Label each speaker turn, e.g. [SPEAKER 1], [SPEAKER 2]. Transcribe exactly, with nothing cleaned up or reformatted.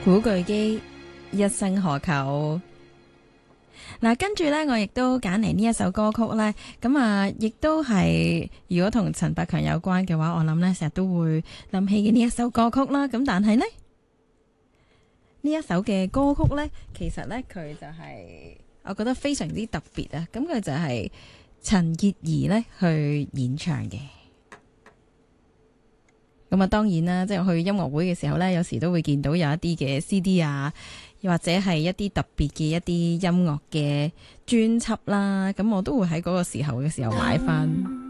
[SPEAKER 1] 古巨基一生何求。嗱，跟住呢，我亦都揀嚟呢一首歌曲呢。咁啊，亦都係如果同陳百強有關嘅話，我諗呢成日都會諗起嘅呢一首歌曲啦。咁但係呢，呢一首嘅歌曲呢，其實呢，佢就係我覺得非常之特別啊。咁佢就係陳潔儀呢去演唱嘅。咁啊，當然啦，即係去音樂會嘅時候呢，有時都會見到有一啲嘅 C D 啊，又或者係一啲特別嘅一啲音樂嘅專輯啦。咁我都會喺嗰個時候嘅時候買翻。